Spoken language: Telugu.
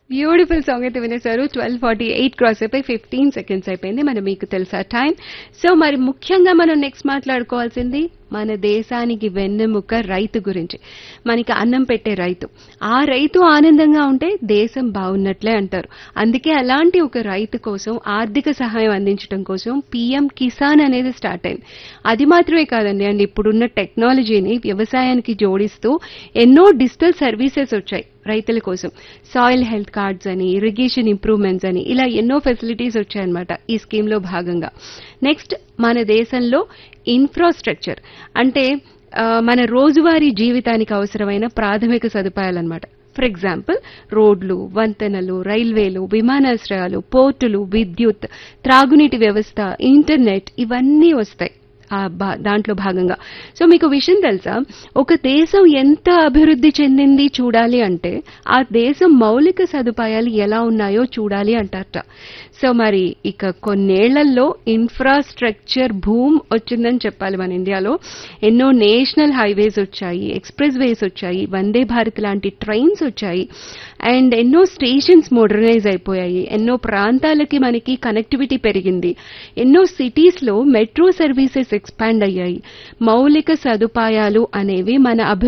బ్యూటిఫుల్ సాంగ్ అయితే వినేశారు. 12:48 క్రాస్ అయిపోయి 15 సెకండ్స్ అయిపోయింది. మరి మీకు తెలుసా టైం? సో మరి ముఖ్యంగా మనం నెక్స్ట్ మాట్లాడుకోవాల్సింది మన దేశానికి వెన్నెముక రైతు గురించి. మనకి అన్నం పెట్టే రైతు. ఆ రైతు ఆనందంగా ఉంటే దేశం బాగున్నట్లే అంటారు. అందుకే అలాంటి ఒక రైతు కోసం ఆర్థిక సహాయం అందించడం కోసం పీఎం కిసాన్ అనేది స్టార్ట్ అయింది. అది మాత్రమే కాదండి అండ్ ఇప్పుడున్న టెక్నాలజీని వ్యవసాయానికి జోడిస్తూ ఎన్నో డిజిటల్ సర్వీసెస్ వచ్చాయి రైతుల కోసం. సాయిల్ హెల్త్ కార్డ్స్ అని, ఇరిగేషన్ ఇంప్రూవ్మెంట్స్ అని ఇలా ఎన్నో ఫెసిలిటీస్ వచ్చాయన్నమాట ఈ స్కీమ్ లో భాగంగా. నెక్స్ట్ మన దేశంలో ఇన్ఫ్రాస్ట్రక్చర్ అంటే మన రోజువారీ జీవితానికి అవసరమైన ప్రాథమిక సదుపాయాలన్నమాట. ఫర్ ఎగ్జాంపుల్ రోడ్లు, వంతెనలు, రైల్వేలు, విమానాశ్రయాలు, పోర్టులు, విద్యుత్, త్రాగునీటి వ్యవస్థ, ఇంటర్నెట్ ఇవన్నీ వస్తాయి దాంట్లో భాగంగా. సో మీకు విషయం తెలుసా, ఒక దేశం ఎంత అభివృద్ధి చెందింది చూడాలి అంటే ఆ దేశం మౌలిక సదుపాయాలు ఎలా ఉన్నాయో చూడాలి అంటారట. సో మరి ఇక కొన్నేళ్లలో ఇన్ఫ్రాస్ట్రక్చర్ భూమ్ వచ్చిందని చెప్పాలి మన ఇండియాలో. ఎన్నో నేషనల్ హైవేస్ వచ్చాయి, ఎక్స్ప్రెస్ వేస్ వచ్చాయి, వందే భారత్ లాంటి ట్రైన్స్ వచ్చాయి అండ్ ఎన్నో స్టేషన్స్ మోడర్నైజ్ అయిపోయాయి. ఎన్నో ప్రాంతాలకి మనకి కనెక్టివిటీ పెరిగింది. ఎన్నో సిటీస్ లో మెట్రో సర్వీసెస్ ఎక్స్పాండ్ అయ్యాయి. మౌలిక సదుపాయాలు అనేవి మన